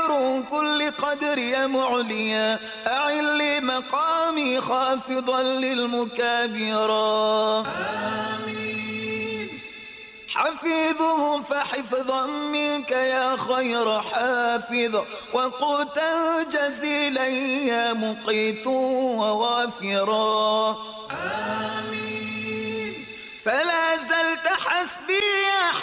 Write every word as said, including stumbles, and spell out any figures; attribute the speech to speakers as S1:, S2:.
S1: خير كل قدر يا معليا أعل لي مقامي خافضا للمكابرا آمين. حفيظه فحفظا منك يا خير حافظ وقوتا جزيلا يا مقيت ووافرا آمين.